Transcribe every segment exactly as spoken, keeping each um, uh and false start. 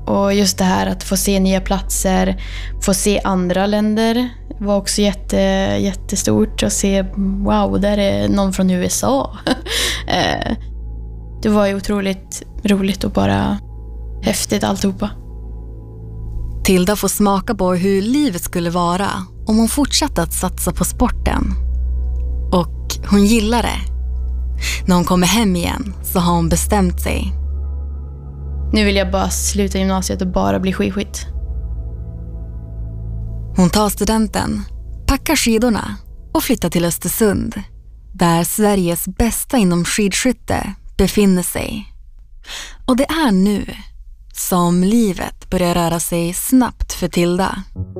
Och just det här att få se nya platser, få se andra länder var också jätte, jättestort. Och se, wow, där är någon från U S A. Det var ju otroligt roligt och bara häftigt alltihopa. Tilda får smaka på hur livet skulle vara om hon fortsatte att satsa på sporten. Och hon gillar det. När hon kommer hem igen så har hon bestämt sig. Nu vill jag bara sluta gymnasiet och bara bli skidskytt. Hon tar studenten, packar skidorna och flyttar till Östersund, där Sveriges bästa inom skidskytte befinner sig. Och det är nu som livet börjar röra sig snabbt för Tilda.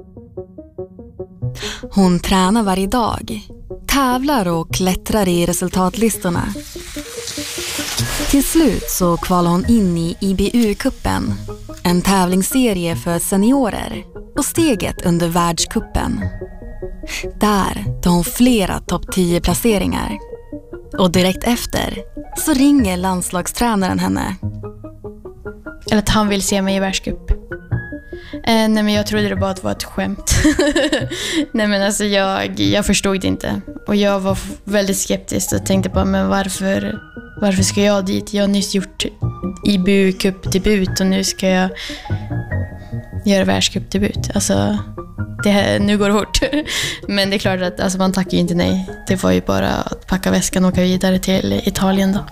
Hon tränar varje dag, tävlar och klättrar i resultatlistorna. Till slut så kvalar hon in i I B U-kuppen, en tävlingsserie för seniorer, och steget under världskuppen. Där tar hon flera topp tio placeringar. Och direkt efter så ringer landslagstränaren henne. Eller att han vill se mig i världscup. Eh, nej men jag trodde det bara att det var ett skämt. nej men alltså jag, jag förstod det inte. Och jag var väldigt skeptisk och tänkte på men varför, varför ska jag dit? Jag har nyss gjort I B U-cup-debut och nu ska jag göra världscup-debut. Alltså det här, nu går det hårt. Men det är klart att alltså, man tackar ju inte nej. Det var ju bara att packa väskan och åka vidare till Italien då.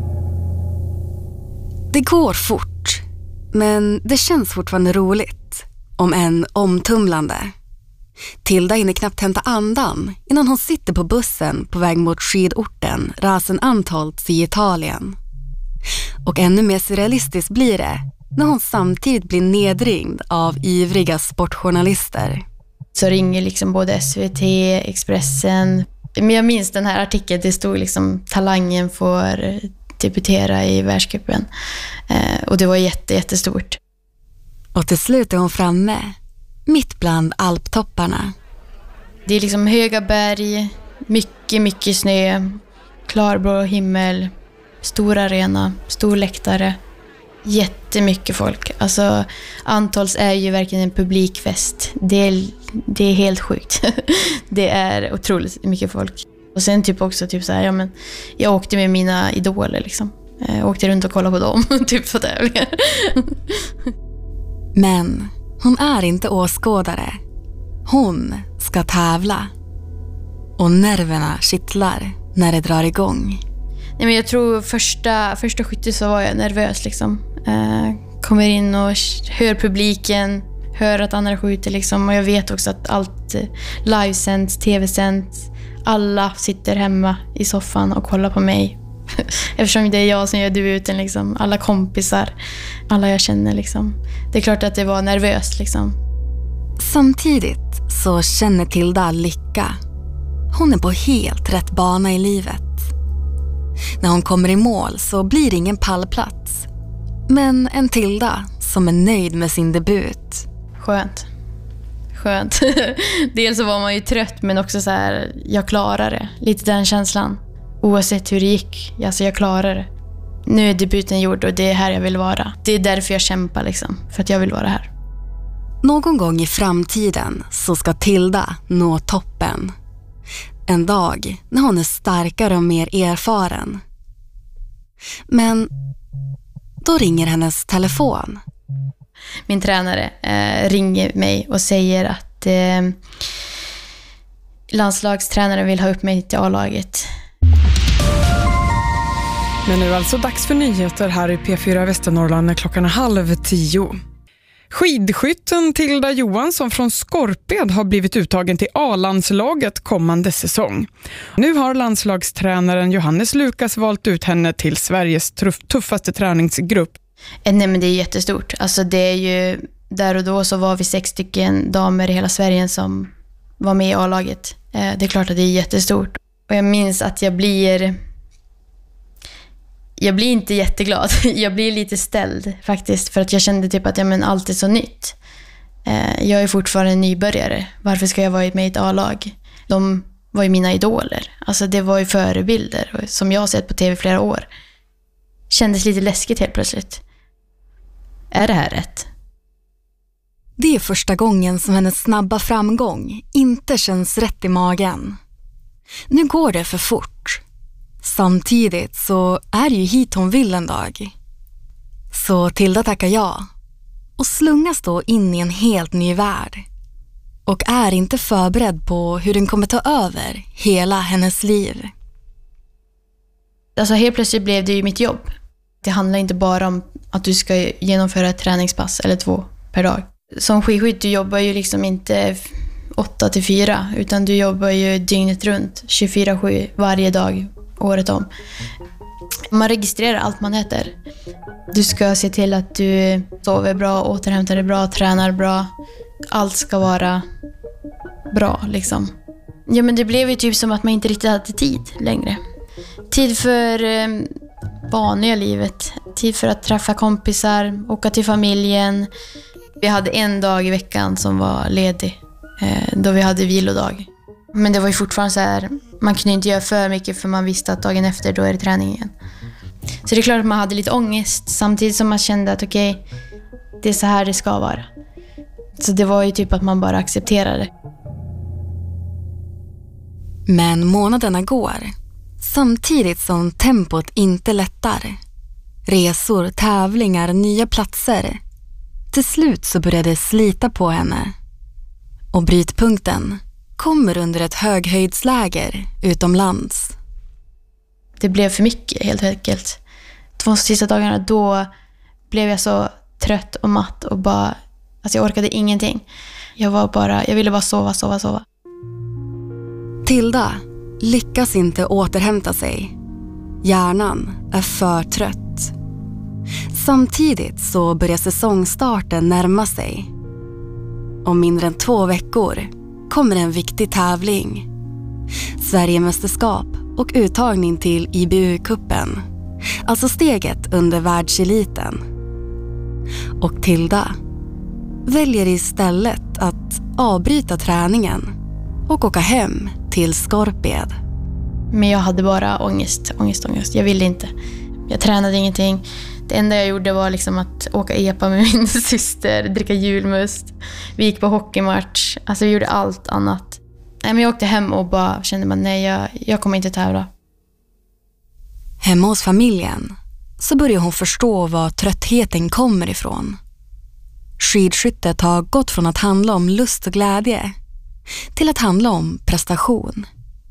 Det går fort, men det känns fortfarande roligt, om än omtumlande. Tilda hinner knappt hämta andan innan hon sitter på bussen på väg mot skidorten Rasen Antholz i Italien. Och ännu mer surrealistiskt blir det när hon samtidigt blir nedringd av ivriga sportjournalister. Så ringer liksom både S V T, Expressen. Men jag minns den här artikeln, det stod liksom talangen får debutera i världscupen. Eh, och det var jätte, jättestort. Och till slut är hon framme, mitt bland alptopparna. Det är liksom höga berg, mycket, mycket snö, klarblå himmel, stor arena, stor läktare. Jättemycket folk. Alltså Antholz är ju verkligen en publikfest. Det är, det är helt sjukt. Det är otroligt mycket folk. Och sen typ också typ så här, ja men jag åkte med mina idoler liksom. Jag åkte runt och kollade på dem typ på tävlingar. Men hon är inte åskådare. Hon ska tävla. Och nerverna kittlar när det drar igång. Nej, men jag tror första, första skyttet så var jag nervös liksom. Eh, kommer in och hör publiken, hör att andra skjuter liksom. Och jag vet också att allt livesänds, tv-sänds. Alla sitter hemma i soffan och kollar på mig. Eftersom det är jag som gör debuten liksom. Alla kompisar, alla jag känner liksom. Det är klart att det var nervöst liksom. Samtidigt så känner Tilda lycka. Hon är på helt rätt bana i livet. När hon kommer i mål så blir det ingen pallplats. Men en Tilda som är nöjd med sin debut. Skönt. Skönt. Dels så var man ju trött men också så här, jag klarar det. Lite den känslan. Oavsett hur det gick, alltså jag klarar det. Nu är debuten gjord och det är här jag vill vara. Det är därför jag kämpar liksom, för att jag vill vara här. Någon gång i framtiden så ska Tilda nå toppen. En dag när hon är starkare och mer erfaren. Men då ringer hennes telefon. Min tränare eh, ringer mig och säger att eh, landslagstränaren vill ha upp mig till A-laget. Men nu är alltså dags för nyheter här i P fyra Västernorrland när klockan är halv tio. Skidskytten Tilda Johansson från Skorped har blivit uttagen till A-landslaget kommande säsong. Nu har landslagstränaren Johannes Lukas valt ut henne till Sveriges tuffaste träningsgrupp. Nej men det är jättestort. Alltså det är ju, där och då så var vi sex stycken damer i hela Sverige som var med i A-laget. Det är klart att det är jättestort. Och jag minns att jag blir... Jag blir inte jätteglad. Jag blir lite ställd faktiskt. För att jag kände typ att ja, men allt är så nytt. Eh, jag är fortfarande en nybörjare. Varför ska jag vara med i ett A-lag? De var ju mina idoler. Alltså det var ju förebilder som jag har sett på tv flera år. Kändes lite läskigt helt plötsligt. Är det här rätt? Det är första gången som hennes snabba framgång inte känns rätt i magen. Nu går det för fort. Samtidigt så är det ju hit hon vill en dag. Så Tilda tackar ja och slungas då in i en helt ny värld. Och är inte förberedd på hur den kommer ta över hela hennes liv. Alltså helt plötsligt blev det ju mitt jobb. Det handlar inte bara om att du ska genomföra ett träningspass eller två per dag. Som skidskytt, du jobbar ju liksom inte åtta till fyra, utan du jobbar ju dygnet runt, tjugofyra sju varje dag, året om. Man registrerar allt man äter. Du ska se till att du sover bra, återhämtar dig bra, tränar bra. Allt ska vara bra liksom. Ja, men det blev ju typ som att man inte riktigt hade tid längre. Tid för eh, vanliga livet. Tid för att träffa kompisar, åka till familjen. Vi hade en dag i veckan som var ledig. Eh, då vi hade vilodag. Men det var ju fortfarande så här, man kunde inte göra för mycket för man visste att dagen efter då är det träning igen. Så det är klart att man hade lite ångest samtidigt som man kände att okej, okay, det är så här det ska vara. Så det var ju typ att man bara accepterade. Men månaderna går. Samtidigt som tempot inte lättar. Resor, tävlingar, nya platser. Till slut så började det slita på henne. Och brytpunkten kommer under ett höghöjdsläger utomlands. Det blev för mycket helt enkelt. De sista dagarna då blev jag så trött och matt och bara, alltså jag orkade ingenting. Jag var bara, jag ville bara sova, sova, sova. Tilda lyckas inte återhämta sig. Hjärnan är för trött. Samtidigt så börjar säsongstarten närma sig. Om mindre än två veckor kommer en viktig tävling. Sverigemästerskap och uttagning till I B U-kuppen. Alltså steget under världseliten. Och Tilda väljer istället att avbryta träningen och åka hem till Skorped. Men jag hade bara ångest, ångest, ångest. Jag ville inte. Jag tränade ingenting. Det enda jag gjorde var liksom att åka epa med min syster, dricka julmust. Vi gick på hockeymatch. Alltså vi gjorde allt annat. Nej, men jag åkte hem och bara kände man nej, jag, jag kommer inte tävla. Hemma hos familjen så börjar hon förstå var tröttheten kommer ifrån. Skidskyttet har gått från att handla om lust och glädje till att handla om prestation.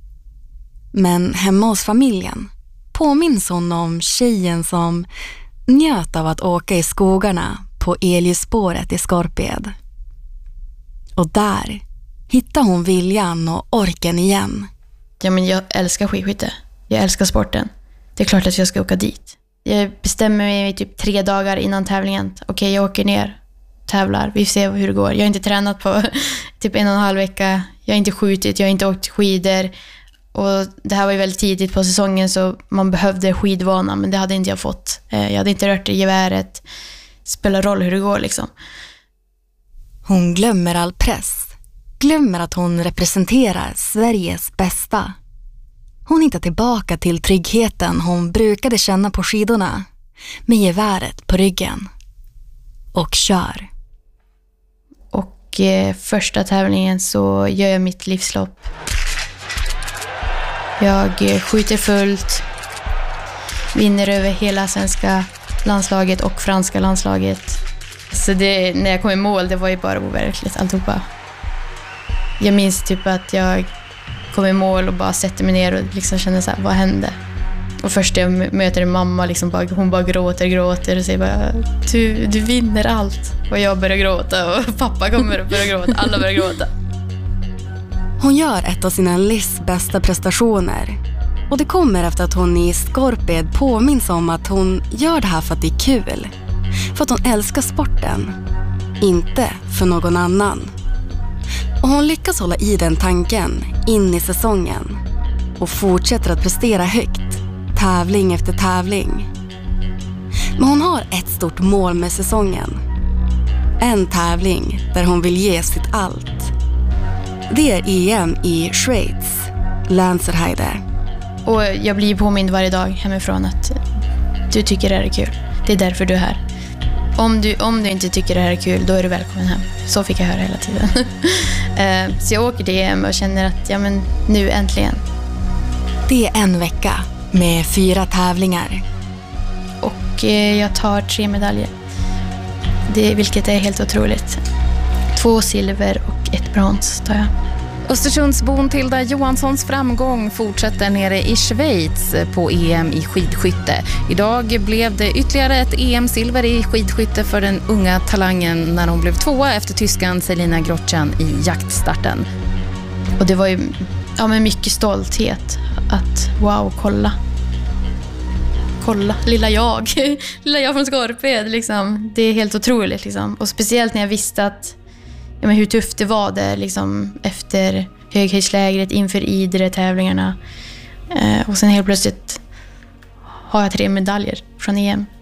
Men hemma hos familjen påminns hon om tjejen som njöt av att åka i skogarna på elljusspåret i Skorped. Och där hittar hon viljan och orken igen. Ja, men jag älskar skidskytte. Jag älskar sporten. Det är klart att jag ska åka dit. Jag bestämmer mig typ tre dagar innan tävlingen. Okej, okay, jag åker ner, tävlar. Vi ser hur det går. Jag har inte tränat på typ en och en halv vecka. Jag har inte skjutit, jag har inte åkt skidor. Och det här var ju väldigt tidigt på säsongen så man behövde skidvana, men det hade inte jag fått. Jag hade inte rört i geväret. Spelar roll hur det går liksom. Hon glömmer all press. Glömmer att hon representerar Sveriges bästa. Hon hittar tillbaka till tryggheten hon brukade känna på skidorna. Med geväret på ryggen. Och kör. Och eh, första tävlingen så gör jag mitt livslopp. Jag eh, skjuter fullt. Vinner över hela svenska landslaget och franska landslaget. Så det, när jag kom i mål, det var ju bara overkligt alltihopa. Jag minns typ att jag kom i mål och bara sätter mig ner och liksom kände så här, vad hände? Och först jag möter en mamma, liksom bara, hon bara gråter, gråter och säger bara, du, du vinner allt. Och jag börjar gråta och pappa kommer och börjar gråta, alla börjar gråta. Hon gör ett av sina livs bästa prestationer. Och det kommer efter att hon i Skorped påminns om att hon gör det här för att det är kul. För att hon älskar sporten. Inte för någon annan. Och hon lyckas hålla i den tanken in i säsongen. Och fortsätter att prestera högt. Tävling efter tävling. Men hon har ett stort mål med säsongen. En tävling där hon vill ge sitt allt. Det är E M i Schweiz, Lenzerheide. Och jag blir påmind varje dag hemifrån att du tycker det är kul. Det är därför du är här. Om du, om du inte tycker det här är kul, då är du välkommen hem. Så fick jag höra hela tiden. Så jag åker till E M och känner att ja, men nu äntligen. Det är en vecka med fyra tävlingar. Och jag tar tre medaljer. Det, vilket är helt otroligt. Två silver och ett brons tar jag. Östersundsbon Tilda Johanssons framgång fortsätter nere i Schweiz på E M i skidskytte. Idag blev det ytterligare ett E M-silver i skidskytte för den unga talangen när hon blev tvåa efter tyskan Selina Grotjan i jaktstarten. Och det var ju ja, men mycket stolthet att wow, kolla. Kolla, lilla jag. lilla jag från Skorped liksom. Det är helt otroligt liksom. Och speciellt när jag visste att ja, men hur tufft det var där liksom, efter höghöjdslägret inför Idre-tävlingarna. Eh, och sen helt plötsligt har jag tre medaljer från E M.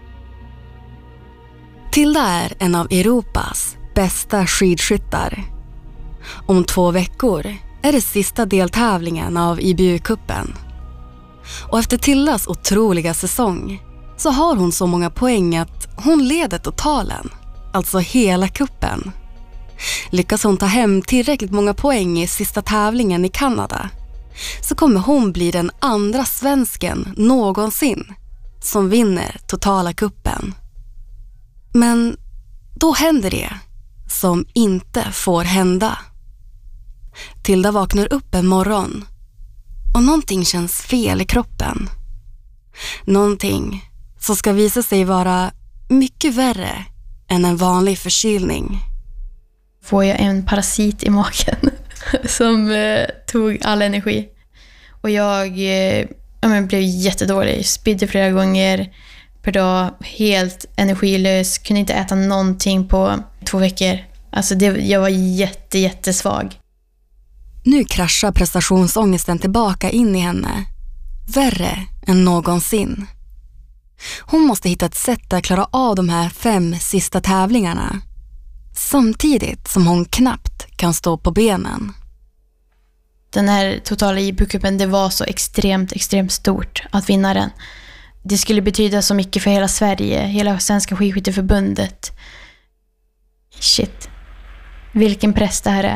Tilda är en av Europas bästa skidskyttar. Om två veckor är det sista deltävlingen av I B U-kuppen. Och efter Tildas otroliga säsong så har hon så många poäng att hon leder totalen, alltså hela kuppen. Lyckas hon ta hem tillräckligt många poäng i sista tävlingen i Kanada så kommer hon bli den andra svensken någonsin som vinner totala kuppen. Men då händer det som inte får hända. Tilda vaknar upp en morgon och någonting känns fel i kroppen. Någonting som ska visa sig vara mycket värre än en vanlig förkylning. Får jag en parasit i magen som eh, tog all energi. Och jag eh, ja, men blev jättedålig. Spydde flera gånger per dag. Helt energilös. Kunde inte äta någonting på två veckor. Alltså det, jag var jätte, jättesvag. Nu kraschar prestationsångesten tillbaka in i henne. Värre än någonsin. Hon måste hitta ett sätt att klara av de här fem sista tävlingarna. Samtidigt som hon knappt kan stå på benen. Den här totala I B U-cupen, det var så extremt, extremt stort att vinna den. Det skulle betyda så mycket för hela Sverige, hela Svenska skidskytteförbundet. Shit. Vilken press det här är.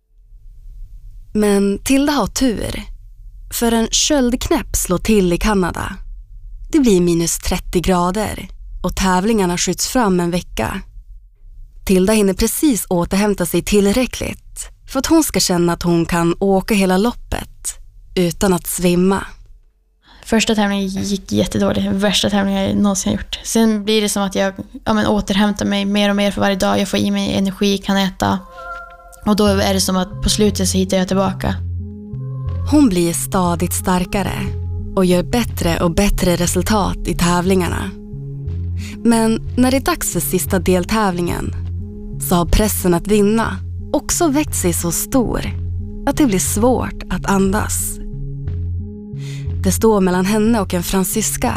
Men Tilda har tur. För en köldknäpp slår till i Kanada. Det blir minus trettio grader och tävlingarna skjuts fram en vecka. Tilda hinner precis återhämta sig tillräckligt för att hon ska känna att hon kan åka hela loppet utan att svimma. Första tävlingen gick jättedåligt. Värsta tävlingen jag någonsin gjort. Sen blir det som att jag ja, men återhämtar mig mer och mer för varje dag. Jag får i mig energi, kan äta. Och då är det som att på slutet så hittar jag tillbaka. Hon blir stadigt starkare och gör bättre och bättre resultat i tävlingarna. Men när det är dags för sista deltävlingen så har pressen att vinna också växt sig så stor att det blir svårt att andas. Det står mellan henne och en fransyska.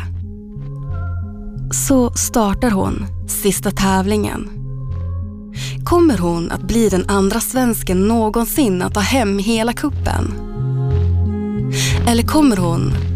Så startar hon sista tävlingen. Kommer hon att bli den andra svensken någonsin att ta hem hela kuppen? Eller kommer hon